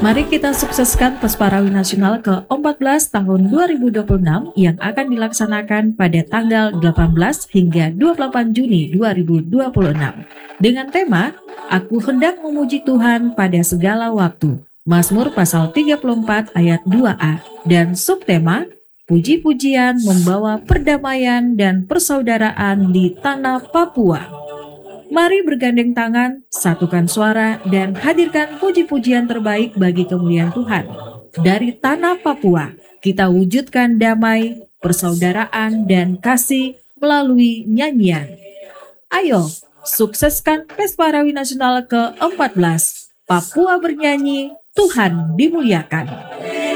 Mari kita sukseskan Pesparawi Nasional ke-14 tahun 2026 yang akan dilaksanakan pada tanggal 18 hingga 28 Juni 2026. Dengan tema, Aku hendak memuji Tuhan pada segala waktu. Mazmur pasal 34 ayat 2a dan subtema, Puji-pujian membawa perdamaian dan persaudaraan di tanah Papua. Mari bergandeng tangan, satukan suara, dan hadirkan puji-pujian terbaik bagi kemuliaan Tuhan. Dari tanah Papua, kita wujudkan damai, persaudaraan, dan kasih melalui nyanyian. Ayo, sukseskan Pesparawi Nasional ke-14. Papua bernyanyi, Tuhan dimuliakan.